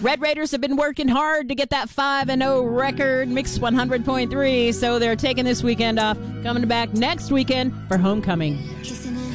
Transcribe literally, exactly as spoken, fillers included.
Red Raiders have been working hard to get that five and oh record, Mix one hundred point three, so they're taking this weekend off, coming back next weekend for homecoming.